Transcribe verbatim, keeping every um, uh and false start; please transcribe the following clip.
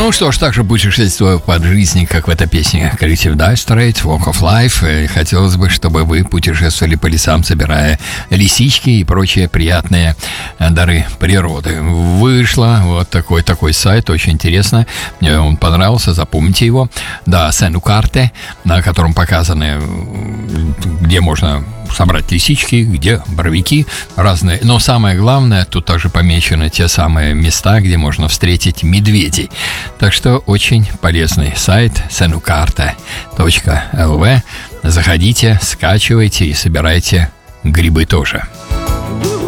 Ну что ж, также путешествую под жизнь, как в этой песне коллектив Dire Straits, Walk of Life. И хотелось бы, чтобы вы путешествовали по лесам, собирая лисички и прочие приятные дары природы. Вышло вот такой такой сайт, очень интересно. Мне он понравился, запомните его. Да, Сен-Укарте, на котором показаны, где можно собрать лисички, где боровики разные. Но самое главное, тут также помечены те самые места, где можно встретить медведей. Так что очень полезный сайт сенукарте точка эл ви. Заходите, скачивайте и собирайте грибы тоже.